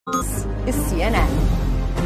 This is CNN.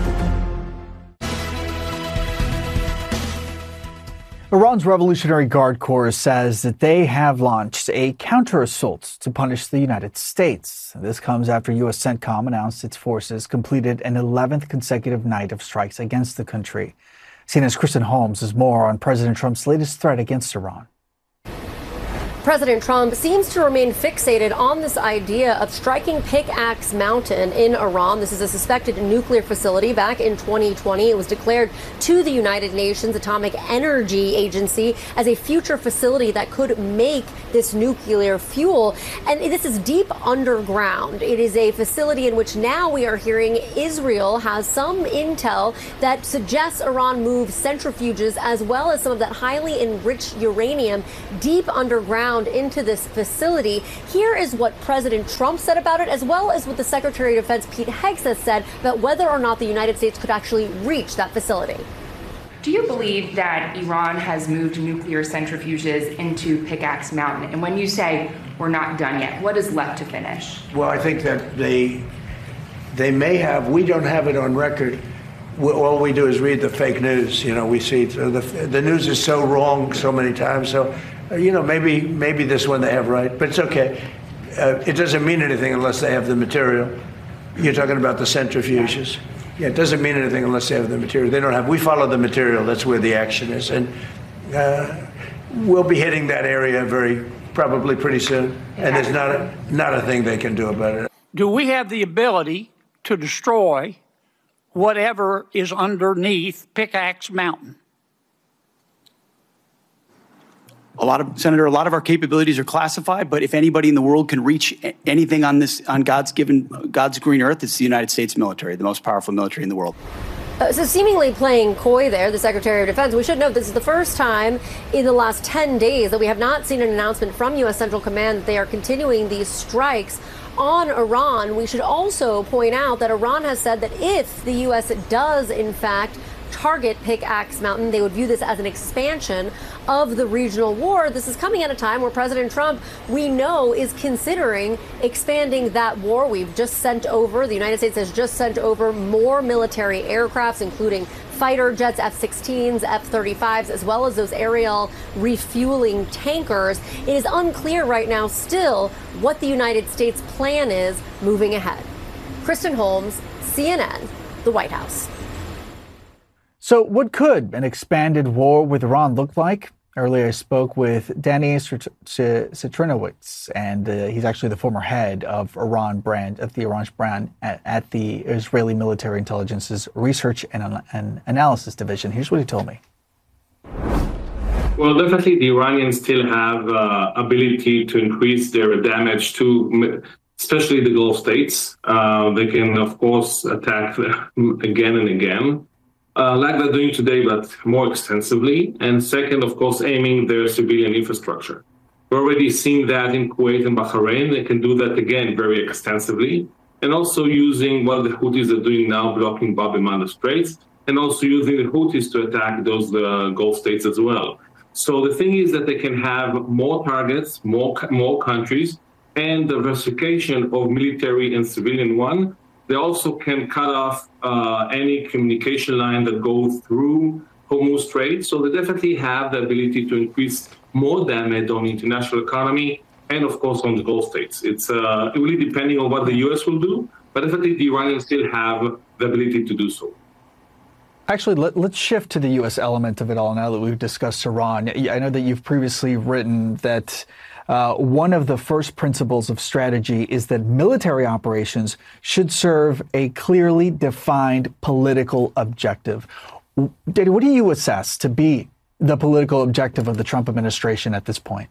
Iran's Revolutionary Guard Corps says that they have launched a counter-assault to punish the United States. This comes after U.S. CENTCOM announced its forces completed an 11th consecutive night of strikes against the country. CNN's Kristen Holmes has more on President Trump's latest threat against Iran. President Trump seems to remain fixated on this idea of striking Pickaxe Mountain in Iran. This is a suspected nuclear facility. Back in 2020, it was declared to the United Nations Atomic Energy Agency as a future facility that could make this nuclear fuel. And this is deep underground. It is a facility in which now we are hearing Israel has some intel that suggests Iran moves centrifuges as well as some of that highly enriched uranium deep underground into this facility. Here is what President Trump said about it, as well as what the Secretary of Defense Pete Hegseth said about whether or not the United States could actually reach that facility. Do you believe that Iran has moved nuclear centrifuges into Pickaxe Mountain? And when you say we're not done yet, what is left to finish? Well, I think that they may have. We don't have it on record. All we do is read the fake news. You know, we see the news is so wrong so many times. So, maybe this one they have right, but it's okay. It doesn't mean anything unless they have the material. You're talking about the centrifuges. Yeah, it doesn't mean anything unless they have the material. They don't have. We follow the material. That's where the action is, and we'll be hitting that area probably pretty soon. And there's not a thing they can do about it. Do we have the ability to destroy whatever is underneath Pickaxe Mountain? Senator, a lot of our capabilities are classified, but if anybody in the world can reach anything on God's green earth, it's the United States military, the most powerful military in the world. So seemingly playing coy there, the Secretary of Defense. We should note this is the first time in the last 10 days that we have not seen an announcement from U.S. Central Command that they are continuing these strikes on Iran. We should also point out that Iran has said that if the U.S. does, in fact, target Pickaxe Mountain, they would view this as an expansion of the regional war. This is coming at a time where President Trump, we know, is considering expanding that war. The United States has just sent over more military aircrafts, including fighter jets, F-16s, F-35s, as well as those aerial refueling tankers. It is unclear right now still what the United States plan is moving ahead. Kristen Holmes, CNN, the White House. So what could an expanded war with Iran look like? Earlier I spoke with Danny Citrinowicz, and he's actually the former head of the Iran brand at the Israeli Military Intelligence's Research and Analysis Division. Here's what he told me. Well, definitely the Iranians still have ability to increase their damage to especially the Gulf states. They can, of course, attack again and again. Like they're doing today, but more extensively. And second, of course, aiming their civilian infrastructure. We're already seeing that in Kuwait and Bahrain. They can do that again very extensively. And also using what the Houthis are doing now, blocking Bab el-Mandeb Straits, and also using the Houthis to attack those Gulf states as well. So the thing is that they can have more targets, more countries, and diversification of military and civilian one. They also can cut off any communication line that goes through Hormuz Strait. So they definitely have the ability to increase more damage on the international economy and, of course, on the Gulf states. It's really depending on what the U.S. will do, but definitely the Iranians still have the ability to do so. Actually, let's shift to the U.S. element of it all now that we've discussed Iran. I know that you've previously written that one of the first principles of strategy is that military operations should serve a clearly defined political objective. Danny, what do you assess to be the political objective of the Trump administration at this point?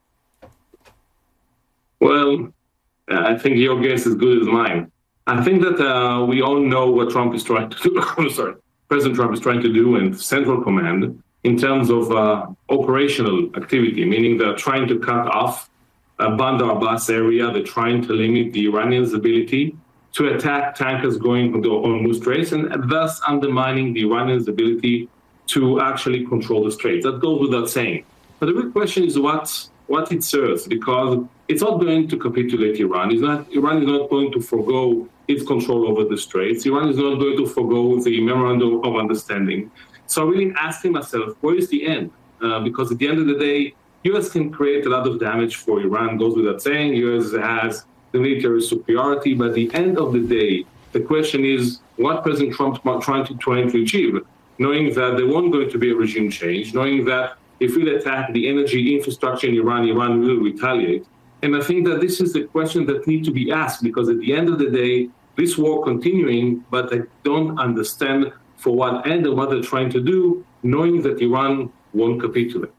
Well, I think your guess is as good as mine. I think that we all know what Trump is trying to do. I'm sorry. President Trump is trying to do in Central Command in terms of operational activity, meaning they're trying to cut off Bandar Abbas area. They're trying to limit the Iranians' ability to attack tankers going on the Hormuz Straits, and thus undermining the Iranians' ability to actually control the straits. That goes without saying. But the real question is what it serves, because it's not going to capitulate Iran. Iran is not going to forgo its control over the Straits. Iran is not going to forgo the memorandum of understanding. So I'm really asking myself, where is the end? Because at the end of the day, U.S. can create a lot of damage for Iran, goes without saying. U.S. has the military superiority, but at the end of the day, the question is what President Trump is trying to achieve, knowing that there won't going to be a regime change, knowing that if we attack the energy infrastructure in Iran, Iran will retaliate. And I think that this is the question that needs to be asked, because at the end of the day, this war continuing, but I don't understand for what end and what they're trying to do, knowing that Iran won't capitulate.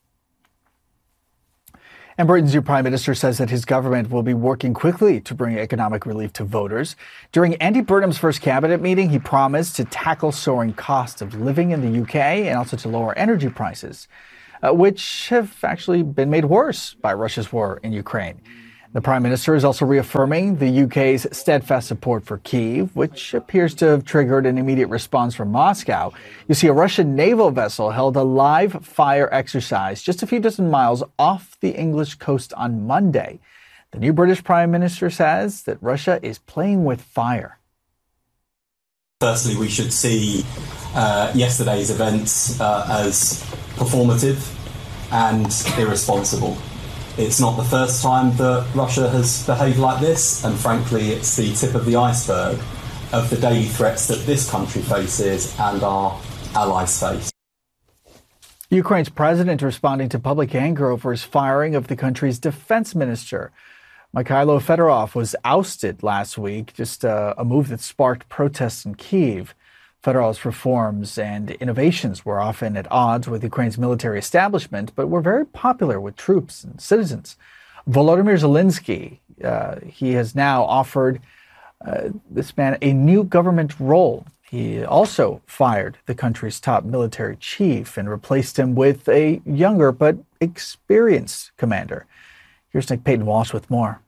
And Britain's new prime minister says that his government will be working quickly to bring economic relief to voters. During Andy Burnham's first cabinet meeting, he promised to tackle soaring costs of living in the UK and also to lower energy prices, which have actually been made worse by Russia's war in Ukraine. The prime minister is also reaffirming the UK's steadfast support for Kyiv, which appears to have triggered an immediate response from Moscow. You see, a Russian naval vessel held a live fire exercise just a few dozen miles off the English coast on Monday. The new British prime minister says that Russia is playing with fire. Firstly, we should see yesterday's events as performative and irresponsible. It's not the first time that Russia has behaved like this, and frankly, it's the tip of the iceberg of the daily threats that this country faces and our allies face. Ukraine's president responding to public anger over his firing of the country's defense minister. Mikhailo Fedorov was ousted last week, just a move that sparked protests in Kyiv. Fedorov's reforms and innovations were often at odds with Ukraine's military establishment, but were very popular with troops and citizens. Volodymyr Zelensky, he has now offered this man a new government role. He also fired the country's top military chief and replaced him with a younger but experienced commander. Here's Nick Payton-Walsh with more.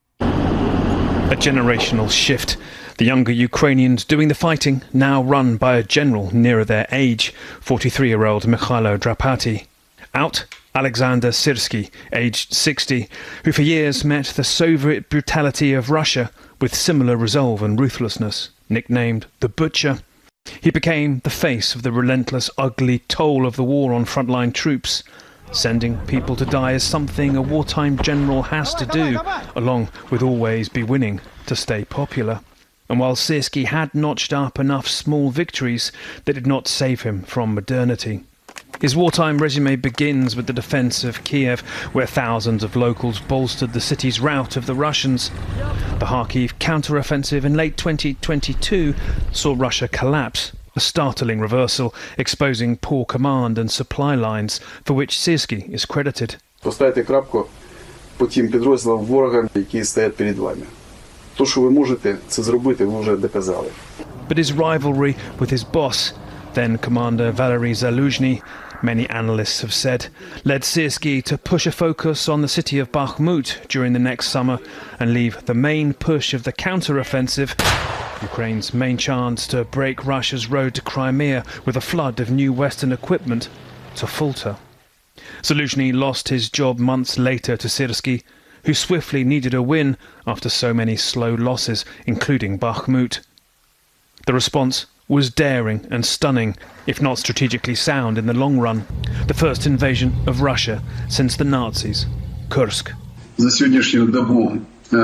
A generational shift. The younger Ukrainians doing the fighting, now run by a general nearer their age, 43-year-old Mikhailo Drapati. Out, Alexander Syrsky, aged 60, who for years met the Soviet brutality of Russia with similar resolve and ruthlessness, nicknamed the Butcher. He became the face of the relentless, ugly toll of the war on frontline troops. Sending people to die is something a wartime general has to do, along with always be winning to stay popular. And while Syrsky had notched up enough small victories, they did not save him from modernity. His wartime resume begins with the defence of Kiev, where thousands of locals bolstered the city's rout of the Russians. The Kharkiv counter-offensive in late 2022 saw Russia collapse, a startling reversal, exposing poor command and supply lines, for which Syrsky is credited. Поставте крапку по тим підрозділам ворога, які стоять перед вами. То, що ви можете це зробити, ви вже доказали. But his rivalry with his boss, then Commander Valery Zaluzhny, many analysts have said, led Syrsky to push a focus on the city of Bakhmut during the next summer and leave the main push of the counter-offensive, Ukraine's main chance to break Russia's road to Crimea with a flood of new Western equipment, to falter. Zaluzhny lost his job months later to Syrsky, who swiftly needed a win after so many slow losses, including Bakhmut. The response was daring and stunning, if not strategically sound in the long run. The first invasion of Russia since the Nazis. Kursk. За сьогоднішню добу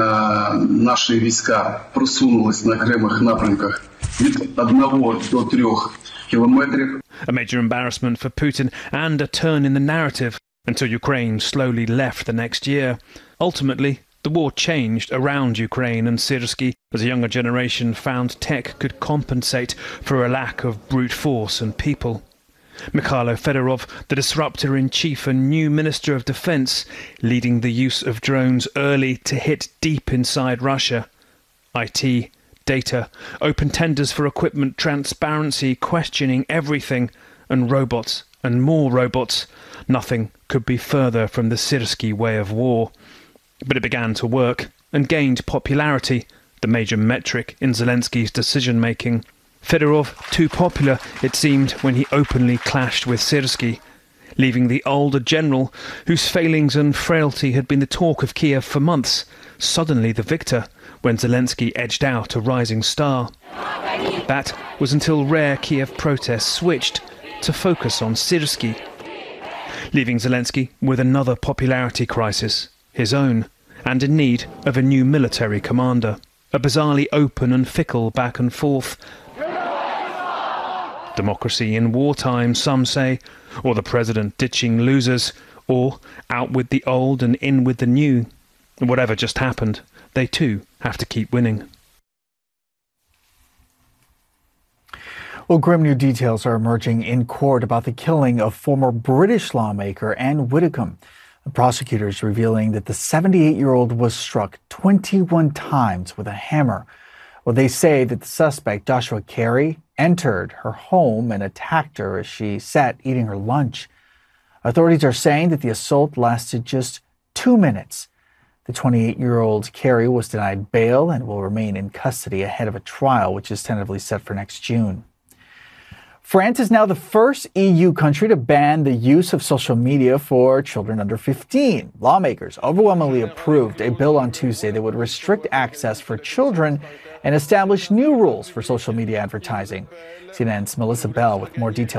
наші війська просунулись на окремих напрямках від 1 до 3 кілометрів. A major embarrassment for Putin and a turn in the narrative until Ukraine slowly left the next year. Ultimately, the war changed around Ukraine and Syrsky as a younger generation found tech could compensate for a lack of brute force and people. Mikhailo Fedorov, the disruptor-in-chief and new Minister of Defense, leading the use of drones early to hit deep inside Russia. IT, data, open tenders for equipment, transparency, questioning everything, and robots, and more robots. Nothing could be further from the Syrsky way of war. But it began to work and gained popularity, the major metric in Zelensky's decision-making. Fedorov too popular, it seemed, when he openly clashed with Syrsky, leaving the older general, whose failings and frailty had been the talk of Kiev for months, suddenly the victor, when Zelensky edged out a rising star. That was until rare Kiev protests switched to focus on Syrsky, leaving Zelensky with another popularity crisis, his own, and in need of a new military commander. A bizarrely open and fickle back and forth. Democracy in wartime, some say, or the president ditching losers, or out with the old and in with the new. Whatever just happened, they too have to keep winning. Well, grim new details are emerging in court about the killing of former British lawmaker Anne Widdecombe. The prosecutors revealing that the 78-year-old was struck 21 times with a hammer. Well, they say that the suspect, Joshua Carey, entered her home and attacked her as she sat eating her lunch. Authorities are saying that the assault lasted just 2 minutes. The 28-year-old Carey was denied bail and will remain in custody ahead of a trial, which is tentatively set for next June. France is now the first EU country to ban the use of social media for children under 15. Lawmakers overwhelmingly approved a bill on Tuesday that would restrict access for children and establish new rules for social media advertising. CNN's Melissa Bell with more details.